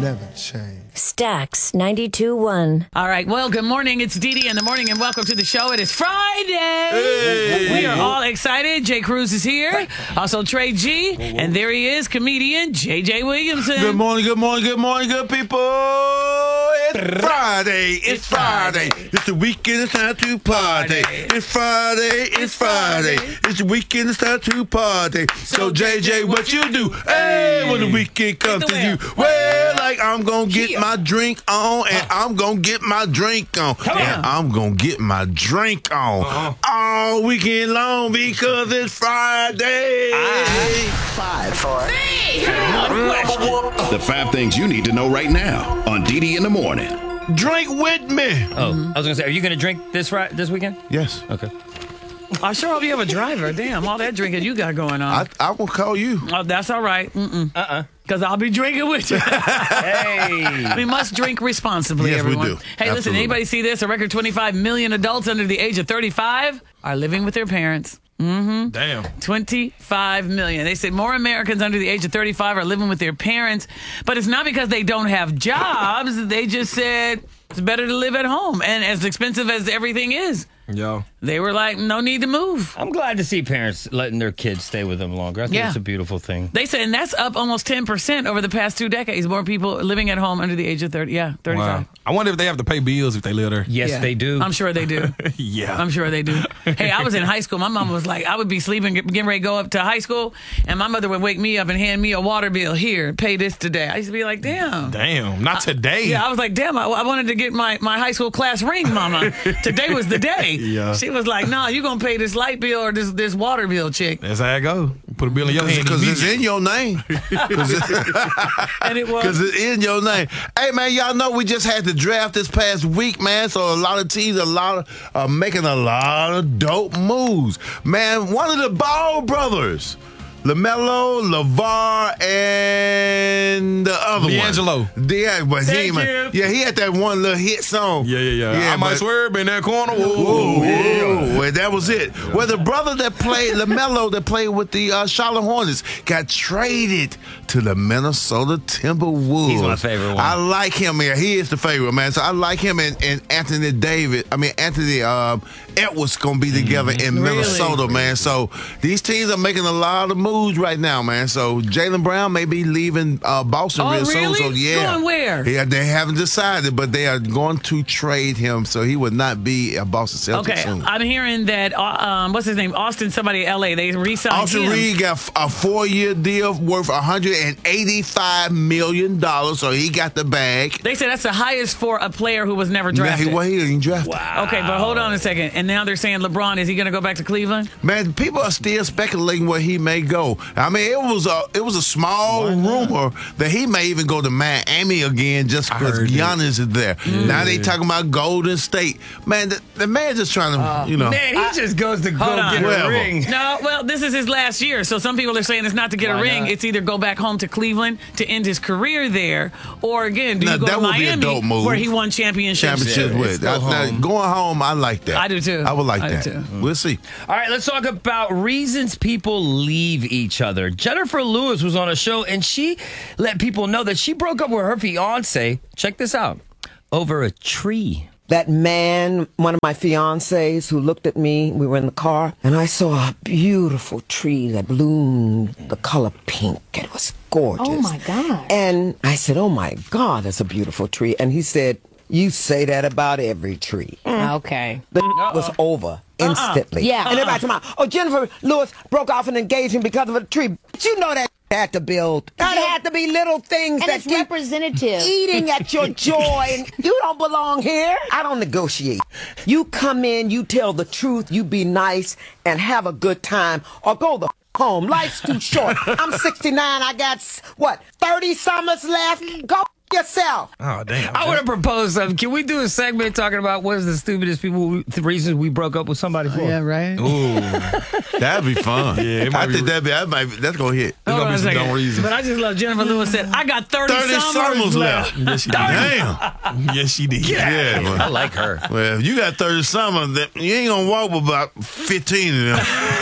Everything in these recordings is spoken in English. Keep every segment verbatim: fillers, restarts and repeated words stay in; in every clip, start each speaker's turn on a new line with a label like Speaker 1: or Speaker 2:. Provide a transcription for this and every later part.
Speaker 1: never change.
Speaker 2: Stax ninety-two point one.
Speaker 3: All right. Well, good morning. It's Dee Dee in the morning, and welcome to the show. It is Friday.
Speaker 4: Hey.
Speaker 3: We are all excited. Jay Cruz is here. Also, Trey G. And there he is, comedian J J Williamson.
Speaker 4: Good morning, good morning, good morning, good people. It's Friday. It's,
Speaker 3: It's
Speaker 4: Friday.
Speaker 3: Friday.
Speaker 4: It's the weekend. It's time to party.
Speaker 3: Friday.
Speaker 4: It's Friday. It's Friday. It's the weekend. It's time to party. So, J J, what you do? Hey, when the weekend comes
Speaker 3: the
Speaker 4: to
Speaker 3: wheel.
Speaker 4: you, well, like I'm gonna get
Speaker 3: Yeah.
Speaker 4: my drink on, and I'm gonna get my drink on,
Speaker 3: Come
Speaker 4: and
Speaker 3: on.
Speaker 4: I'm gonna get my drink on
Speaker 5: Uh-huh.
Speaker 4: all weekend long because it's Friday.
Speaker 6: Five, four,
Speaker 5: The five things you need to know right now on Dee Dee in the morning.
Speaker 4: Drink with me.
Speaker 6: Oh, I was gonna say, are you gonna drink this Fri- this weekend?
Speaker 4: Yes.
Speaker 6: Okay.
Speaker 3: I sure hope you have a driver. Damn, all that drinking you got going on.
Speaker 4: I, I will call you.
Speaker 3: oh, that's all right. Mm-mm.
Speaker 6: Uh-uh.
Speaker 3: Because I'll be drinking with you.
Speaker 6: Hey.
Speaker 3: We must drink responsibly,
Speaker 4: Yes, we
Speaker 3: everyone.
Speaker 4: do.
Speaker 3: Hey, listen,
Speaker 4: Absolutely.
Speaker 3: anybody see this? A record twenty-five million adults under the age of thirty-five are living with their parents.
Speaker 7: Damn.
Speaker 3: twenty-five million. They say more Americans under the age of thirty-five are living with their parents, but it's not because they don't have jobs. They just said it's better to live at home. And as expensive as everything is,
Speaker 7: Yo.
Speaker 3: they were like, no need to move.
Speaker 6: I'm glad to see parents letting their kids stay with them longer. I think
Speaker 3: Yeah.
Speaker 6: it's a beautiful thing.
Speaker 3: They said, and that's up almost ten percent over the past two decades. More people living at home under the age of thirty. Yeah, thirty-five.
Speaker 7: Wow. I wonder if they have to pay bills if they live there.
Speaker 6: Yes,
Speaker 3: Yeah.
Speaker 6: they do.
Speaker 3: I'm sure they do.
Speaker 7: Yeah.
Speaker 3: I'm sure they do. Hey, I was in high school. My mom was like, I would be sleeping, get- getting ready to go up to high school, and my mother would wake me up and hand me a water bill. Here, pay this today. I used to be like, damn.
Speaker 7: Damn. Not today.
Speaker 3: Yeah, I was like, damn, I, I wanted to get my, my high school class ring, mama. Today was the day.
Speaker 7: Yeah.
Speaker 3: She was like, nah, you going to pay this light bill or this this water bill, chick.
Speaker 7: That's how it go. Put a bill in your hand.
Speaker 4: Because it's
Speaker 7: immediately.
Speaker 4: in your name.
Speaker 3: And it was.
Speaker 4: Because it's in your name. Hey, man, y'all know we just had the draft this past week, man. So a lot of teams, a lot of, are making a lot of dope moves. Man, one of the Ball brothers, LaMelo, LeVar, and the other
Speaker 7: D'Angelo.
Speaker 4: one. Yeah, but he,
Speaker 3: Thank
Speaker 4: man,
Speaker 3: you.
Speaker 4: yeah, he had that one little hit song.
Speaker 7: Yeah, yeah, yeah. I might
Speaker 4: but-
Speaker 7: swerve in that corner. Whoa,
Speaker 4: Whoa,
Speaker 7: whoa,
Speaker 4: whoa. Well, that was it. Well, the brother that played, LaMelo, that played with the uh, Charlotte Hornets, got traded to the Minnesota Timberwolves.
Speaker 6: He's my favorite one.
Speaker 4: I like him, man. He is the favorite, man. So I like him and, and Anthony David. I mean, Anthony um, Edwards going to be together in
Speaker 3: Really?
Speaker 4: Minnesota, man. So these teams are making a lot of moves right now, man. So Jaylen Brown may be leaving uh, Boston
Speaker 3: Oh,
Speaker 4: real
Speaker 3: really?
Speaker 4: soon. So, yeah.
Speaker 3: Going where?
Speaker 4: Yeah, they haven't decided, but they are going to trade him, so he would not be a Boston Celtics
Speaker 3: Okay,
Speaker 4: soon.
Speaker 3: I'm hearing that, uh, um, what's his name? Austin, somebody in L A. They re-signed
Speaker 4: Austin
Speaker 3: him.
Speaker 4: Reed got a four-year deal worth one hundred eighty-five million dollars, so he got the bag.
Speaker 3: They said that's the highest for a player who was never
Speaker 4: Now,
Speaker 3: drafted.
Speaker 4: he, well, he didn't draft.
Speaker 3: Okay, but hold on a second. And now they're saying LeBron, is he going to go back to Cleveland?
Speaker 4: Man, people are still speculating where he may go. I mean, it was a it was a small rumor that he may even go to Miami again just
Speaker 7: I
Speaker 4: because
Speaker 7: heard that.
Speaker 4: Giannis is there. Now they talking about Golden State. Man, the, the man just trying to, you know.
Speaker 6: Man, he just goes to go
Speaker 3: Hold on.
Speaker 6: get a
Speaker 4: Whatever.
Speaker 6: ring.
Speaker 3: No, well, this is his last year. So some people are saying it's not to get a
Speaker 6: Why
Speaker 3: ring.
Speaker 6: not?
Speaker 3: It's either go back home to Cleveland to end his career there, or again, do
Speaker 4: Now,
Speaker 3: you go
Speaker 4: that
Speaker 3: to
Speaker 4: would be a
Speaker 3: Miami
Speaker 4: dope move.
Speaker 3: where he won championships?
Speaker 4: Championship
Speaker 6: Yeah,
Speaker 4: with.
Speaker 6: it's go
Speaker 4: I- now,
Speaker 6: home.
Speaker 4: going home, I like that.
Speaker 3: I do too.
Speaker 4: I would like
Speaker 3: I do
Speaker 4: that.
Speaker 3: too.
Speaker 4: We'll see.
Speaker 6: All right, let's talk about reasons people leave each other. Jennifer Lewis was on a show, and she let people know that she broke up with her fiance. Check this out. Over a tree.
Speaker 8: That man, one of my fiancés who looked at me, we were in the car, and I saw a beautiful tree that bloomed the color pink. It was gorgeous.
Speaker 2: Oh, my God.
Speaker 8: And I said, oh my God, that's a beautiful tree. And he said, you say that about every tree.
Speaker 2: Okay.
Speaker 8: The was over instantly.
Speaker 2: Yeah.
Speaker 8: And everybody talking about, oh, Jennifer Lewis broke off an engagement because of a tree. But you know that had to build. That had to be little things
Speaker 2: And
Speaker 8: that
Speaker 2: it's
Speaker 8: keep
Speaker 2: representative.
Speaker 8: eating at your joy. And you don't belong here. I don't negotiate. You come in, you tell the truth, you be nice and have a good time, or go the f- home. Life's too short. I'm sixty-nine. I got, s- what, thirty summers left? Go f- yourself.
Speaker 7: Oh, damn.
Speaker 6: I want to propose something. Can we do a segment talking about what is the stupidest people, we, the reasons we broke up with somebody for?
Speaker 3: right.
Speaker 4: Ooh, that'd be fun.
Speaker 7: Yeah, it might
Speaker 4: I
Speaker 7: be-
Speaker 4: think that'd be, that might be, that's gonna hit.
Speaker 7: There's
Speaker 3: Hold
Speaker 7: gonna
Speaker 3: on
Speaker 7: be
Speaker 3: a
Speaker 7: some
Speaker 3: second.
Speaker 7: dumb reasons.
Speaker 3: But I just love Jennifer Lewis said, I got thirty,
Speaker 4: thirty
Speaker 3: summers,
Speaker 4: summers
Speaker 3: left.
Speaker 4: left.
Speaker 7: Yes, she did.
Speaker 4: Damn.
Speaker 7: Yes, she did.
Speaker 4: Yeah,
Speaker 6: I
Speaker 4: man.
Speaker 6: like her.
Speaker 4: Well, if you got thirty summers, that you ain't gonna walk with about fifteen of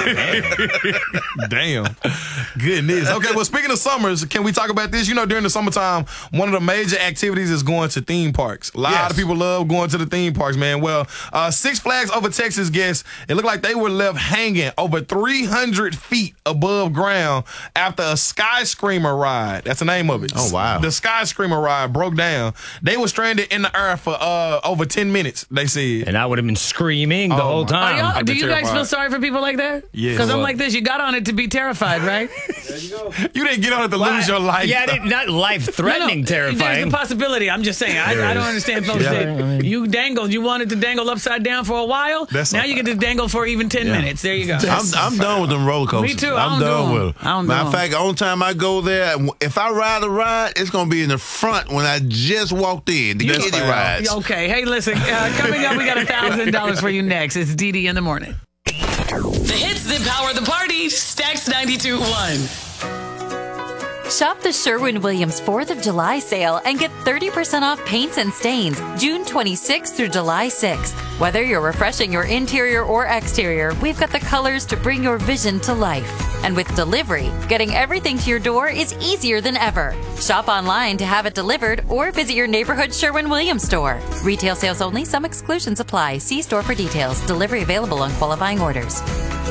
Speaker 4: them.
Speaker 7: Damn. Goodness. Okay, well, speaking of summers, can we talk about this? You know, during the summertime, one of the major activities is going to theme parks. A lot
Speaker 4: Yes.
Speaker 7: of people love going to the theme parks, man. Well, uh, Six Flags Over Texas guests, it looked like they were left hanging over three hundred feet above ground after a Sky Screamer ride. That's the name of it.
Speaker 4: Oh, wow.
Speaker 7: The Sky Screamer ride broke down. They were stranded in the air for uh, over ten minutes, they said.
Speaker 6: And I would have been screaming the
Speaker 7: Oh,
Speaker 6: whole
Speaker 7: my-
Speaker 3: Are
Speaker 6: time.
Speaker 3: y'all,
Speaker 7: I've
Speaker 3: do
Speaker 7: been
Speaker 3: you guys
Speaker 7: terrified.
Speaker 3: feel sorry for people like that?
Speaker 7: Yes.
Speaker 3: Because I'm
Speaker 7: Well-
Speaker 3: like this. You got on it to be terrified, right?
Speaker 7: You didn't get on it to lose your life.
Speaker 6: Yeah, it- not life-threatening,
Speaker 3: No, no, There's
Speaker 6: terrifying.
Speaker 3: a possibility. I'm just saying. I, I don't understand folks
Speaker 7: Yeah.
Speaker 3: that you dangled. You wanted to dangle upside down for a while.
Speaker 7: That's
Speaker 3: now
Speaker 7: not
Speaker 3: you get to dangle for even ten minutes. There you go.
Speaker 4: I'm, I'm done with them roller coasters.
Speaker 3: Me too. I
Speaker 4: I'm
Speaker 3: don't do
Speaker 4: done
Speaker 3: 'em.
Speaker 4: with them.
Speaker 3: I don't do
Speaker 4: Matter of
Speaker 3: 'em.
Speaker 4: fact, the only time I go there, if I ride a ride, it's going to be in the front when I just walked in. The
Speaker 3: You-
Speaker 4: kiddie rides.
Speaker 3: Okay. Hey, listen. Uh, coming up, we got a thousand dollars for you next. It's D D in the morning.
Speaker 1: The hits that power the party. Stax ninety-two point one.
Speaker 9: Shop the Sherwin-Williams fourth of July sale and get thirty percent off paints and stains June twenty-sixth through July sixth. Whether you're refreshing your interior or exterior, we've got the colors to bring your vision to life. And with delivery, getting everything to your door is easier than ever. Shop online to have it delivered or visit your neighborhood Sherwin-Williams store. Retail sales only. Some exclusions apply. See store for details. Delivery available on qualifying orders.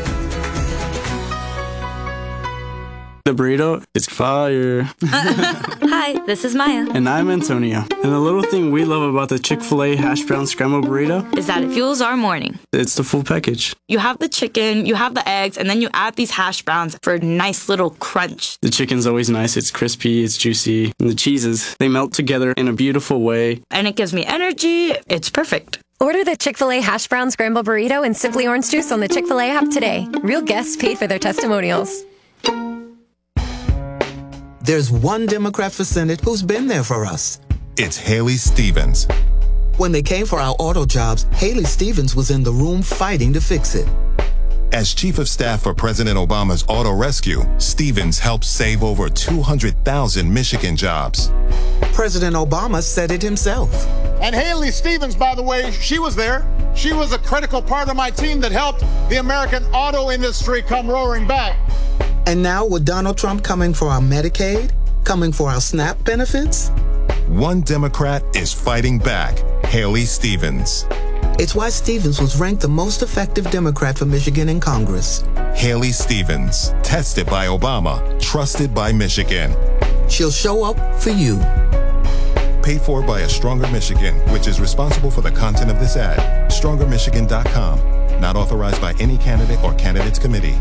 Speaker 10: The burrito is fire.
Speaker 9: Hi, this is Maya.
Speaker 10: And I'm Antonio. And the little thing we love about the Chick-fil-A hash brown scrambled burrito,
Speaker 9: Is that it fuels our morning.
Speaker 10: it's the full package.
Speaker 9: You have the chicken, you have the eggs, and then you add these hash browns for a nice little crunch.
Speaker 10: The chicken's always nice. It's crispy, it's juicy. And the cheeses, they melt together in a beautiful way.
Speaker 9: And it gives me energy. It's perfect.
Speaker 11: Order the Chick-fil-A Hash Brown Scramble Burrito and Simply Orange Juice on the Chick-fil-A app today. Real guests paid for their testimonials.
Speaker 12: There's one Democrat for Senate who's been there for us.
Speaker 13: It's Haley Stevens.
Speaker 12: When they came for our auto jobs, Haley Stevens was in the room fighting to fix it.
Speaker 13: As Chief of Staff for President Obama's Auto Rescue, Stevens helped save over two hundred thousand Michigan jobs.
Speaker 12: President Obama said it himself.
Speaker 14: And Haley Stevens, by the way, she was there. She was a critical part of my team that helped the American auto industry come roaring back.
Speaker 12: And now with Donald Trump coming for our Medicaid, coming for our SNAP benefits,
Speaker 13: One Democrat is fighting back, Haley Stevens.
Speaker 12: it's why Stevens was ranked the most effective Democrat for Michigan in Congress.
Speaker 13: Haley Stevens, tested by Obama, trusted by Michigan.
Speaker 12: She'll show up for you.
Speaker 13: Paid for by A Stronger Michigan, which is responsible for the content of this ad. stronger michigan dot com. Not authorized by any candidate or candidates committee.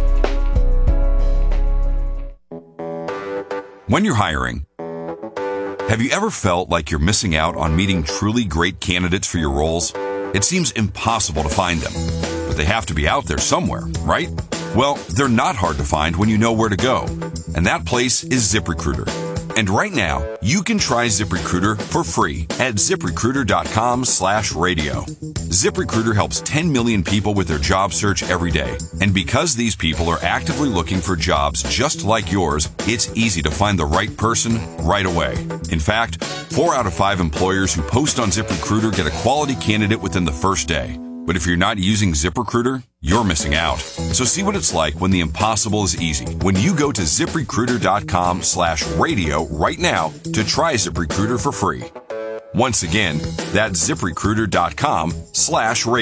Speaker 15: When you're hiring, have you ever felt like you're missing out on meeting truly great candidates for your roles? It seems impossible to find them, but they have to be out there somewhere, right? Well, they're not hard to find when you know where to go, and that place is ZipRecruiter. And right now, you can try ZipRecruiter for free at ZipRecruiter.com slash radio. ZipRecruiter helps ten million people with their job search every day. And because these people are actively looking for jobs just like yours, it's easy to find the right person right away. In fact, four out of five employers who post on ZipRecruiter get a quality candidate within the first day. But if you're not using ZipRecruiter, you're missing out. So see what it's like when the impossible is easy. When you go to ZipRecruiter.com slash radio right now to try ZipRecruiter for free. Once again, that's ZipRecruiter.com slash radio.